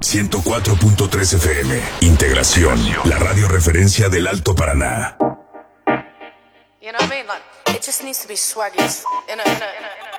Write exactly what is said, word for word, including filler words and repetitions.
ciento cuatro punto tres F M. Integración, la radio referencia del Alto Paraná. You know what I mean? Like, it just needs to be swaggy. In a, in a, in a,